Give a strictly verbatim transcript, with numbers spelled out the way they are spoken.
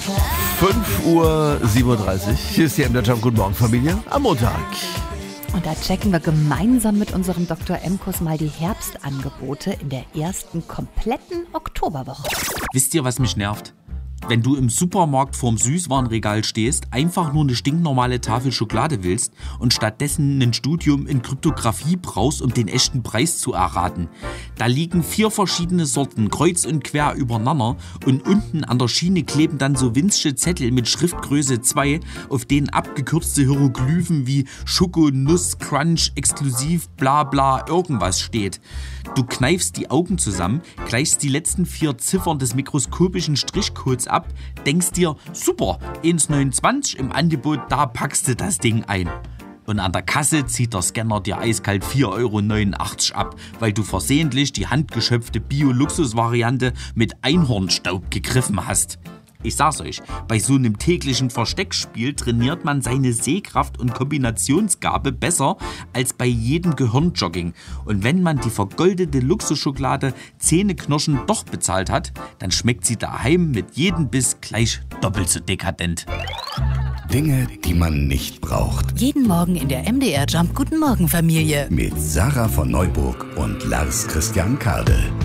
fünf Uhr siebenunddreißig. Hier ist die M D Jump. Guten Morgen, Familie. Am Montag. Und da checken wir gemeinsam mit unserem Doktor M-Kurs mal die Herbstangebote in der ersten kompletten Oktoberwoche. Wisst ihr, was mich nervt? Wenn du im Supermarkt vorm Süßwarenregal stehst, einfach nur eine stinknormale Tafel Schokolade willst und stattdessen ein Studium in Kryptographie brauchst, um den echten Preis zu erraten. Da liegen vier verschiedene Sorten kreuz und quer übereinander und unten an der Schiene kleben dann so winzige Zettel mit Schriftgröße zwei, auf denen abgekürzte Hieroglyphen wie Schoko, Nuss, Crunch, Exklusiv, bla bla irgendwas steht. Du kneifst die Augen zusammen, gleichst die letzten vier Ziffern des mikroskopischen Strichcodes ab, denkst dir, super, eins Komma neunundzwanzig im Angebot, da packst du das Ding ein. Und an der Kasse zieht der Scanner dir eiskalt vier Euro neunundachtzig ab, weil du versehentlich die handgeschöpfte Bio-Luxus-Variante mit Einhornstaub gegriffen hast. Ich sag's euch, bei so einem täglichen Versteckspiel trainiert man seine Sehkraft und Kombinationsgabe besser als bei jedem Gehirnjogging. Und wenn man die vergoldete Luxusschokolade Zähneknirschen doch bezahlt hat, dann schmeckt sie daheim mit jedem Biss gleich doppelt so dekadent. Dinge, die man nicht braucht. Jeden Morgen in der M D R Jump Guten Morgen Familie. Mit Sarah von Neuburg und Lars Christian Kardel.